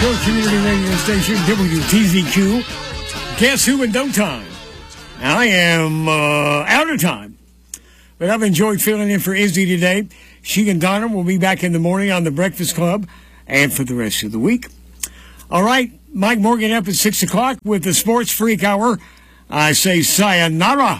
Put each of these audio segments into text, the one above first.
your community radio station, WTZQ. Guess who in no time? I am out of time, but I've enjoyed filling in for Izzy today. She and Donna will be back in the morning on the Breakfast Club and for the rest of the week. All right, Mike Morgan up at 6 o'clock with the Sports Freak Hour. I say sayonara,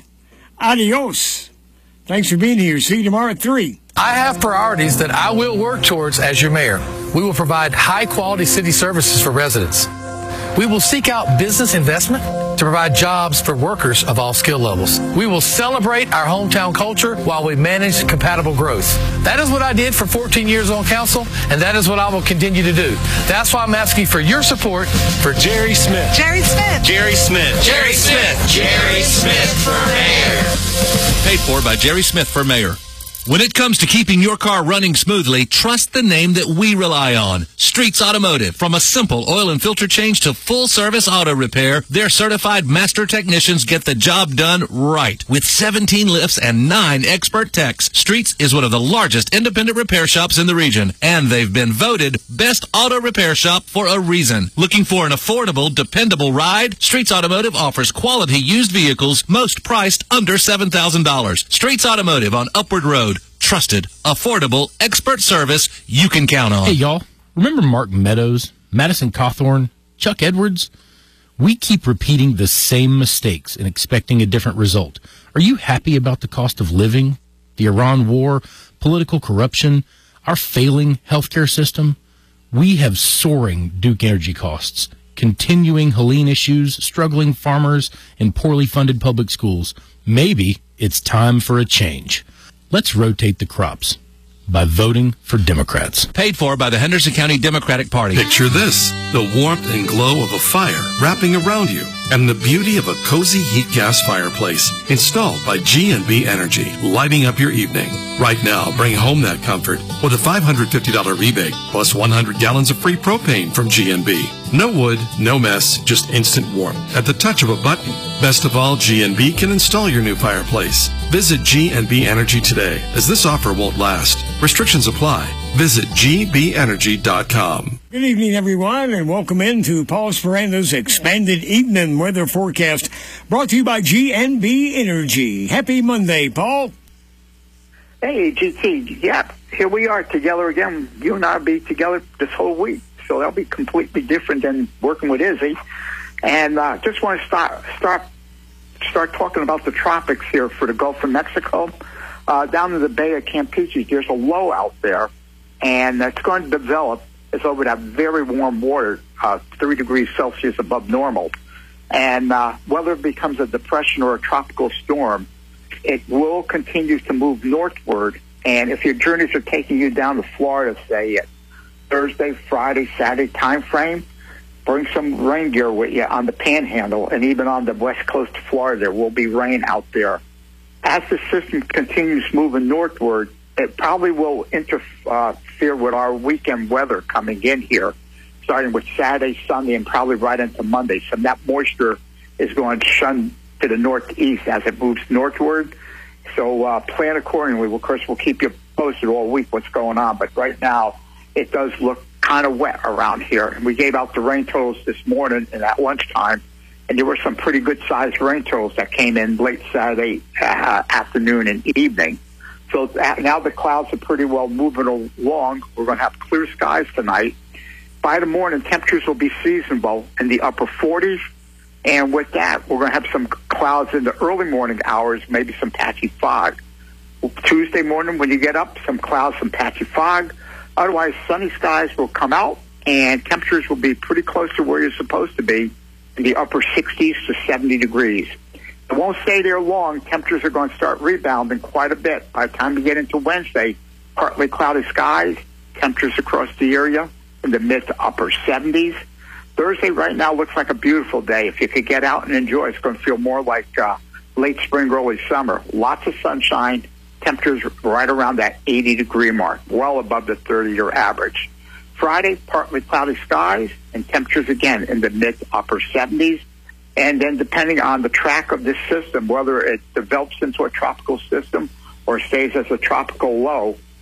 adios. Thanks for being here. See you tomorrow at 3. I have priorities that I will work towards as your mayor. We will provide high-quality city services for residents. We will seek out business investment to provide jobs for workers of all skill levels. We will celebrate our hometown culture while we manage compatible growth. That is what I did for 14 years on council, and that is what I will continue to do. That's why I'm asking for your support for Jerry Smith. Jerry Smith. Jerry Smith. Jerry Smith. Jerry Smith for mayor. Paid for by Jerry Smith for mayor. When it comes to keeping your car running smoothly, trust the name that we rely on. Streets Automotive. From a simple oil and filter change to full-service auto repair, their certified master technicians get the job done right. With 17 lifts and 9 expert techs, Streets is one of the largest independent repair shops in the region, and they've been voted Best Auto Repair Shop for a reason. Looking for an affordable, dependable ride? Streets Automotive offers quality used vehicles, most priced under $7,000. Streets Automotive on Upward Road. Trusted, affordable, expert service you can count on. Hey, y'all. Remember Mark Meadows, Madison Cawthorn, Chuck Edwards? We keep repeating the same mistakes and expecting a different result. Are you happy about the cost of living, the Iran war, political corruption, our failing healthcare system? We have soaring Duke Energy costs, continuing Helene issues, struggling farmers, and poorly funded public schools. Maybe it's time for a change. Let's rotate the crops by voting for Democrats. Paid for by the Henderson County Democratic Party. Picture this, the warmth and glow of a fire wrapping around you, and the beauty of a cozy heat gas fireplace installed by G&B Energy, lighting up your evening. Right now, bring home that comfort with a $550 rebate plus 100 gallons of free propane from G&B. No wood, no mess, just instant warmth at the touch of a button. Best of all, G&B can install your new fireplace. Visit G&B Energy today, as this offer won't last. Restrictions apply. Visit gbenergy.com. Good evening, everyone, and welcome into Paul Speranda's expanded evening weather forecast, brought to you by GNB Energy. Happy Monday, Paul. Hey, GT. Yeah, here we are together again. You and I will be together this whole week, so that'll be completely different than working with Izzy. And just want to start talking about the tropics here for the Gulf of Mexico. Down in the Bay of Campeche, there's a low out there, and it's going to develop. It's over that very warm water, 3 degrees Celsius above normal. And whether it becomes a depression or a tropical storm, it will continue to move northward. And if your journeys are taking you down to Florida, say at Thursday, Friday, Saturday time frame, bring some rain gear with you on the Panhandle, and even on the west coast of Florida, there will be rain out there. As the system continues moving northward, it probably will interfere with our weekend weather coming in here, starting with Saturday, Sunday, and probably right into Monday. So that moisture is going to shun to the northeast as it moves northward. So plan accordingly. Of course, we'll keep you posted all week what's going on. But right now, it does look kind of wet around here. And we gave out the rain totals this morning and at lunchtime, and there were some pretty good-sized rain totals that came in late Saturday afternoon and evening. So now the clouds are pretty well moving along. We're going to have clear skies tonight. By the morning, temperatures will be seasonable in the upper 40s. And with that, we're going to have some clouds in the early morning hours, maybe some patchy fog. Tuesday morning, when you get up, some clouds, some patchy fog. Otherwise, sunny skies will come out, and temperatures will be pretty close to where you're supposed to be, in the upper 60s to 70 degrees. It won't stay there long. Temperatures are going to start rebounding quite a bit. By the time you get into Wednesday, partly cloudy skies, temperatures across the area in the mid to upper 70s. Thursday right now looks like a beautiful day. If you could get out and enjoy, it's going to feel more like late spring, early summer. Lots of sunshine, temperatures right around that 80-degree mark, well above the 30-year average. Friday, partly cloudy skies, and temperatures again in the mid to upper 70s. And then depending on the track of this system, whether it develops into a tropical system or stays as a tropical low,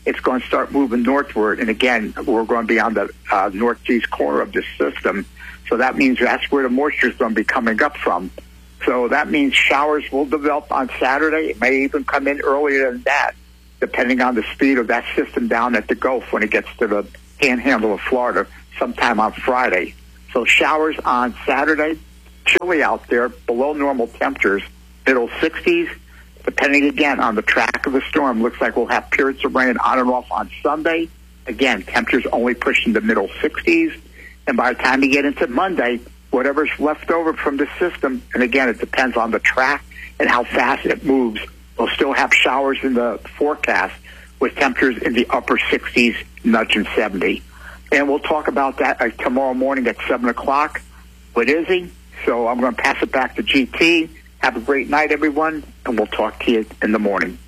it's going to start moving northward. And again, we're going to be on the northeast corner of this system. So that means that's where the moisture is going to be coming up from. So that means showers will develop on Saturday. It may even come in earlier than that, depending on the speed of that system down at the Gulf when it gets to the panhandle of Florida sometime on Friday. So showers on Saturday, chilly out there, below normal temperatures, middle 60s. Depending, again, on the track of the storm, looks like we'll have periods of rain on and off on Sunday. Again, temperatures only pushing the middle 60s. And by the time you get into Monday, whatever's left over from the system, and again, it depends on the track and how fast it moves, we'll still have showers in the forecast with temperatures in the upper 60s, nudging 70. And we'll talk about that tomorrow morning at 7 o'clock with Izzy. So I'm going to pass it back to GT. Have a great night, everyone, and we'll talk to you in the morning.